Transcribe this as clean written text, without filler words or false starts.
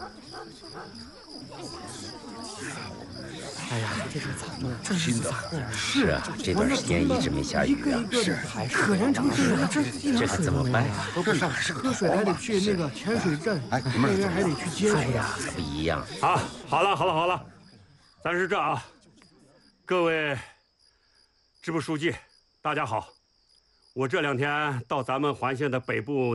哎呀，这是咋弄？这新的是啊，这段时间一直没下雨啊， 是可怜成这样， 这可怎么办呀？ 这哪是喝水还得去那个潜水站，那边还得去接水呀， 可不一样。 啊，好了，咱是这啊，各位支部书记，大家好，我这2天到咱们环县的北部。